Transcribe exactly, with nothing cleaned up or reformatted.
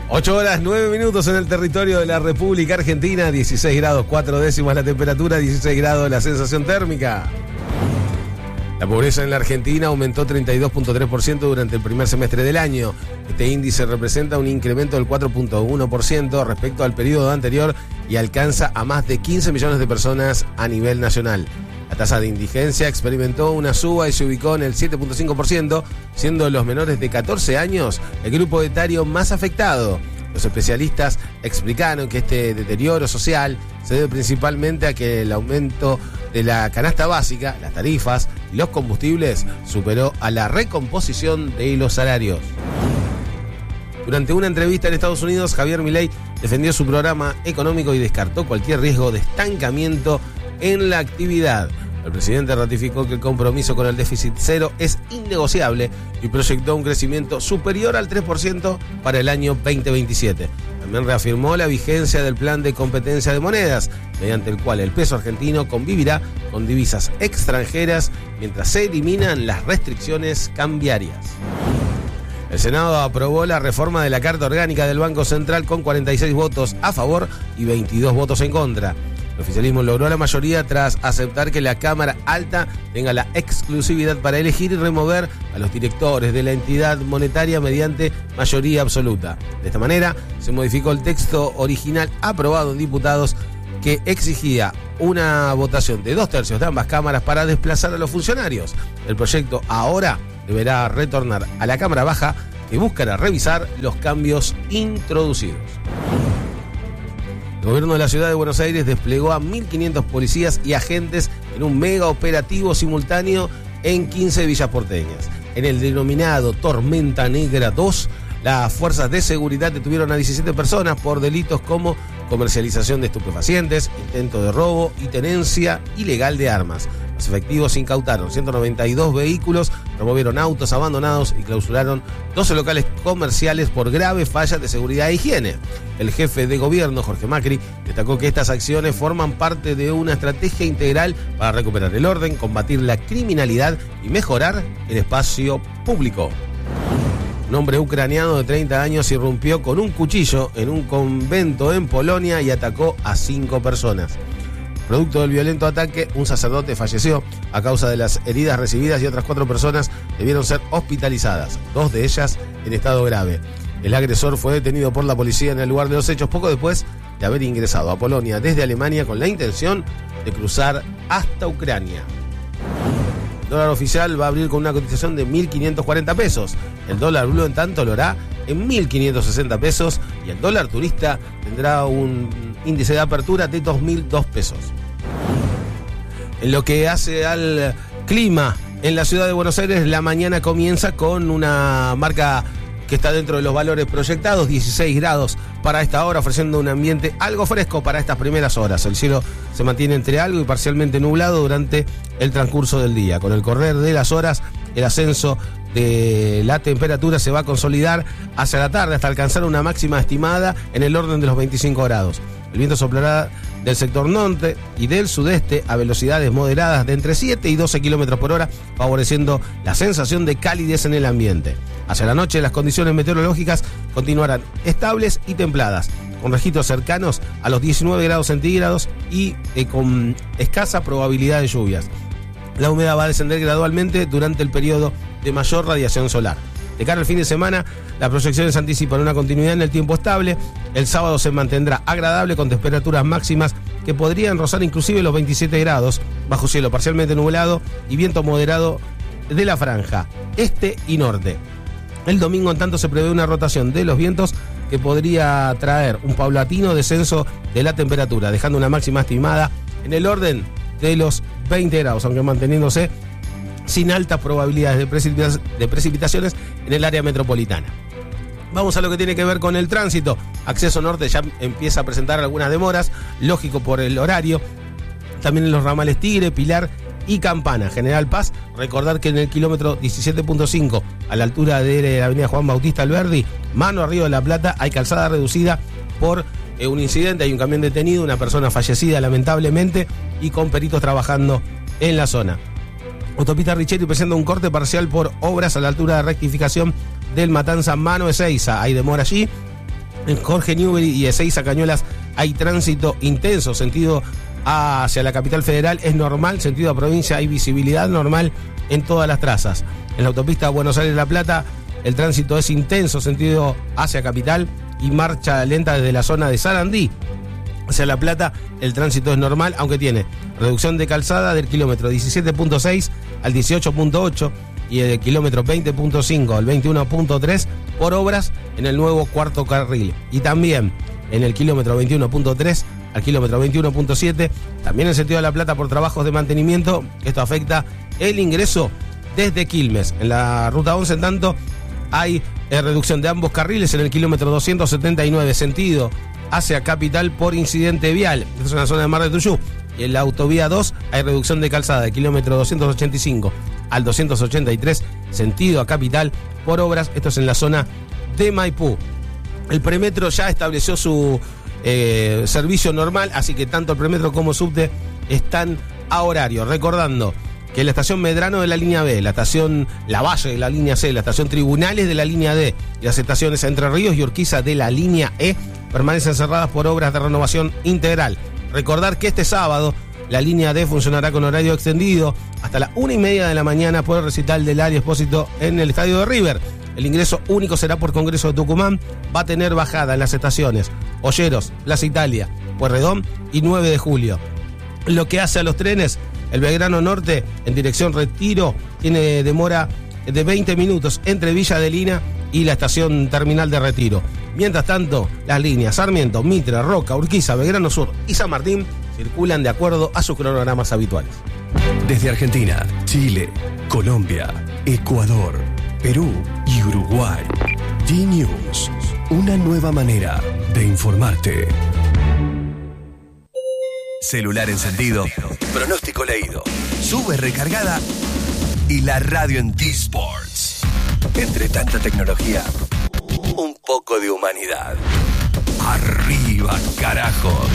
ocho horas, nueve minutos en el territorio de la República Argentina, dieciséis grados, cuatro décimas la temperatura, dieciséis grados la sensación térmica. La pobreza en la Argentina aumentó treinta y dos punto tres por ciento durante el primer semestre del año. Este índice representa un incremento del cuatro punto uno por ciento respecto al periodo anterior y alcanza a más de quince millones de personas a nivel nacional. La tasa de indigencia experimentó una suba y se ubicó en el siete punto cinco por ciento, siendo los menores de catorce años el grupo etario más afectado. Los especialistas explicaron que este deterioro social se debe principalmente a que el aumento de la canasta básica, las tarifas y los combustibles superó a la recomposición de los salarios. Durante una entrevista en Estados Unidos, Javier Milei defendió su programa económico y descartó cualquier riesgo de estancamiento en la actividad. El presidente ratificó que el compromiso con el déficit cero es innegociable y proyectó un crecimiento superior al tres por ciento para el año veinte veintisiete. También reafirmó la vigencia del plan de competencia de monedas, mediante el cual el peso argentino convivirá con divisas extranjeras mientras se eliminan las restricciones cambiarias. El Senado aprobó la reforma de la Carta Orgánica del Banco Central con cuarenta y seis votos a favor y veintidós votos en contra. El oficialismo logró la mayoría tras aceptar que la Cámara Alta tenga la exclusividad para elegir y remover a los directores de la entidad monetaria mediante mayoría absoluta. De esta manera, se modificó el texto original aprobado en diputados que exigía una votación de dos tercios de ambas cámaras para desplazar a los funcionarios. El proyecto ahora deberá retornar a la Cámara Baja, que buscará revisar los cambios introducidos. El gobierno de la ciudad de Buenos Aires desplegó a mil quinientos policías y agentes en un mega operativo simultáneo en quince villas porteñas. En el denominado Tormenta Negra dos, las fuerzas de seguridad detuvieron a diecisiete personas por delitos como comercialización de estupefacientes, intento de robo y tenencia ilegal de armas. Los efectivos incautaron ciento noventa y dos vehículos, removieron autos abandonados y clausuraron doce locales comerciales por graves fallas de seguridad e higiene. El jefe de gobierno, Jorge Macri, destacó que estas acciones forman parte de una estrategia integral para recuperar el orden, combatir la criminalidad y mejorar el espacio público. Un hombre ucraniano de treinta años irrumpió con un cuchillo en un convento en Polonia y atacó a cinco personas. Producto del violento ataque, un sacerdote falleció a causa de las heridas recibidas y otras cuatro personas debieron ser hospitalizadas, dos de ellas en estado grave. El agresor fue detenido por la policía en el lugar de los hechos poco después de haber ingresado a Polonia desde Alemania con la intención de cruzar hasta Ucrania. El dólar oficial va a abrir con una cotización de mil quinientos cuarenta pesos. El dólar blue, en tanto, lo hará en mil quinientos sesenta pesos y el dólar turista tendrá un índice de apertura de dos mil dos pesos. En lo que hace al clima en la ciudad de Buenos Aires, la mañana comienza con una marca que está dentro de los valores proyectados, dieciséis grados para esta hora, ofreciendo un ambiente algo fresco para estas primeras horas. El cielo se mantiene entre algo y parcialmente nublado durante el transcurso del día. Con el correr de las horas, el ascenso de la temperatura se va a consolidar hacia la tarde hasta alcanzar una máxima estimada en el orden de los veinticinco grados. El viento soplará del sector norte y del sudeste a velocidades moderadas de entre siete y doce kilómetros por hora, favoreciendo la sensación de calidez en el ambiente. Hacia la noche, las condiciones meteorológicas continuarán estables y templadas, con registros cercanos a los diecinueve grados centígrados y eh, con escasa probabilidad de lluvias. La humedad va a descender gradualmente durante el periodo de mayor radiación solar. De cara al fin de semana, las proyecciones anticipan una continuidad en el tiempo estable. El sábado se mantendrá agradable con temperaturas máximas que podrían rozar inclusive los veintisiete grados, bajo cielo parcialmente nublado y viento moderado de la franja este y norte. El domingo, en tanto, se prevé una rotación de los vientos que podría traer un paulatino descenso de la temperatura, dejando una máxima estimada en el orden de los veinte grados, aunque manteniéndose sin altas probabilidades de, precipita- de precipitaciones en el área metropolitana. Vamos a lo que tiene que ver con el tránsito. Acceso norte ya empieza a presentar algunas demoras, lógico por el horario. También en los ramales Tigre, Pilar y Campana. General Paz, recordar que en el kilómetro diecisiete punto cinco, a la altura de la avenida Juan Bautista Alberdi, mano arriba de La Plata, hay calzada reducida por eh, un incidente. Hay un camión detenido, una persona fallecida lamentablemente y con peritos trabajando en la zona. Autopista Richetti presenta un corte parcial por obras a la altura de rectificación del Matanza Mano Ezeiza. Hay demora allí. En Jorge Newbery y Ezeiza Cañuelas hay tránsito intenso, sentido hacia la capital federal es normal, sentido a provincia hay visibilidad normal en todas las trazas. En la autopista Buenos Aires-La Plata el tránsito es intenso, sentido hacia capital y marcha lenta desde la zona de Sarandí hacia La Plata. El tránsito es normal, aunque tiene reducción de calzada del kilómetro diecisiete punto seis al dieciocho punto ocho y el kilómetro veinte punto cinco al veintiuno punto tres por obras en el nuevo cuarto carril. Y también en el kilómetro veintiuno punto tres al kilómetro veintiuno punto siete, también en sentido de La Plata por trabajos de mantenimiento. Esto afecta el ingreso desde Quilmes. En la ruta once, en tanto, hay eh, reducción de ambos carriles en el kilómetro doscientos setenta y nueve, sentido hacia capital por incidente vial. Esta es una zona de Mar de Tuyú. Y en la autovía dos hay reducción de calzada del kilómetro doscientos ochenta y cinco al doscientos ochenta y tres, sentido a capital por obras. Esto es en la zona de Maipú. El premetro ya estableció su eh, servicio normal, así que tanto el premetro como subte están a horario. Recordando que la estación Medrano de la línea B, la estación Lavalle de la línea C, la estación Tribunales de la línea D y las estaciones Entre Ríos y Urquiza de la línea E permanecen cerradas por obras de renovación integral. Recordar que este sábado la línea D funcionará con horario extendido hasta la una y media de la mañana por el recital del Lario Espósito en el estadio de River. El ingreso único será por Congreso de Tucumán. Va a tener bajada en las estaciones Olleros, Plaza Italia, Pueyrredón y nueve de julio. Lo que hace a los trenes, el Belgrano Norte en dirección Retiro tiene demora de veinte minutos entre Villa de Lina y la estación terminal de Retiro. Mientras tanto, las líneas Sarmiento, Mitre, Roca, Urquiza, Belgrano Sur y San Martín circulan de acuerdo a sus cronogramas habituales. Desde Argentina, Chile, Colombia, Ecuador, Perú y Uruguay. D-News, una nueva manera de informarte. Celular encendido, pronóstico leído, sube recargada y la radio en T-Sports. Entre tanta tecnología, un poco de humanidad. Arriba, carajo.